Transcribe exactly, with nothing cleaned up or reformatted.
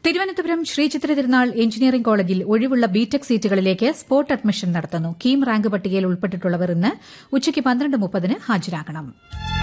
തിരുവനന്തപുരം ശ്രീചിത്ര തിരുനാൾ engineering കോളേജിൽ ഒഴിവുള്ള BTech സീറ്റുകളിലേക്ക് spot admission നടത്തുന്നു. കീം റാങ്ക് പട്ടികയിൽ ഉൾപ്പെട്ടിട്ടുള്ളവർ ഇന്ന് ഉച്ചയ്ക്ക് പന്ത്രണ്ട് മുപ്പതിന് ഹാജരാകണം.